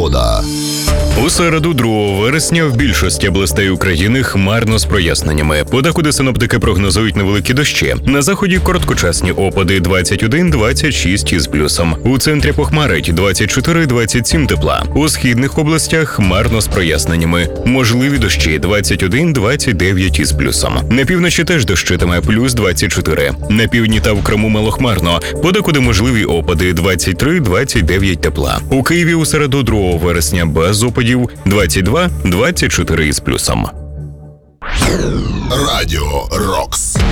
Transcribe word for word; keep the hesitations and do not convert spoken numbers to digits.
погода. У середу, другого вересня, в більшості областей України хмарно з проясненнями. Подекуди синоптики прогнозують невеликі дощі. На заході короткочасні опади двадцять один - двадцять шість із плюсом. У центрі похмарить двадцять чотири - двадцять сім тепла. У східних областях хмарно з проясненнями. Можливі дощі двадцять один - двадцять дев'ять із плюсом. На півночі теж дощитиме плюс двадцять чотири. На півдні та в Криму малохмарно. Подекуди можливі опади двадцять три - двадцять дев'ять тепла. У Києві у середу, другого вересня, без опадів двадцять два - двадцять чотири із плюсом. Радіо Рокс.